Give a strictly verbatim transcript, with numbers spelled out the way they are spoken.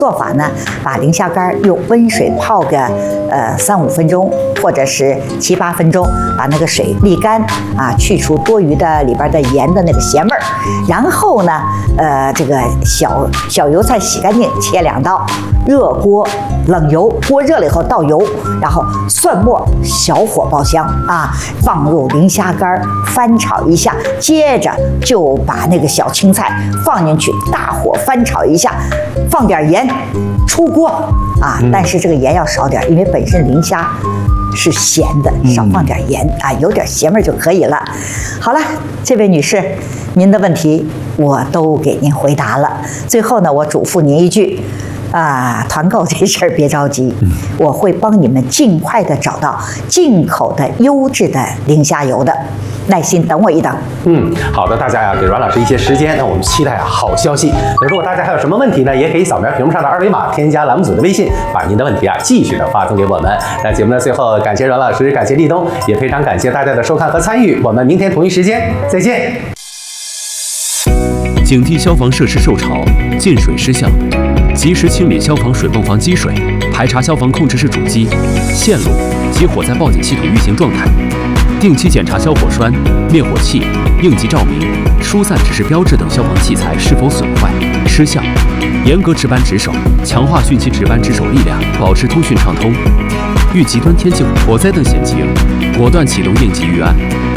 做法呢，把磷虾干用温水泡个呃三五分钟，或者是七八分钟，把那个水沥干啊，去除多余的里边的盐的那个咸味儿。然后呢，呃，这个小小油菜洗干净，切两刀，热锅冷油，锅热了以后倒油，然后蒜末小火爆香啊，放入磷虾干，翻炒一下，接着就把那个小青菜放进去，大火翻炒一下，放点盐。出锅啊，但是这个盐要少点，因为本身磷虾是咸的，少放点盐啊，有点咸味就可以了。好了，这位女士，您的问题我都给您回答了。最后呢，我嘱咐您一句。啊，团购这事儿别着急，我会帮你们尽快的找到进口的优质的磷虾油的，耐心等我一等。 嗯，好的，大家呀，给阮老师一些时间，那我们期待啊好消息。那如果大家还有什么问题呢，也可以扫描屏幕上的二维码，添加栏目组的微信，把您的问题啊继续的发送给我们。那节目的最后，感谢阮老师，感谢立冬，也非常感谢大家的收看和参与。我们明天同一时间再见。 警惕消防设施受潮、进水失效，及时清理消防水泵房积水，排查消防控制室主机、线路及火灾报警系统运行状态，定期检查消火栓、灭火器、应急照明、疏散指示标志等消防器材是否损坏、失效，严格值班值守，强化汛期值班值守力量，保持通讯畅通。遇极端天气、火灾等险情，果断启动应急预案。